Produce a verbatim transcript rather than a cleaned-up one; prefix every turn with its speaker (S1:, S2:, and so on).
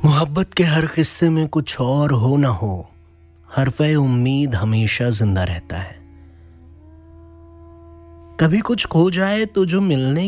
S1: मोहब्बत के हर किस्से में कुछ और हो ना हो, हरफ़े उम्मीद हमेशा जिंदा रहता है। कभी कुछ खो जाए तो जो मिलने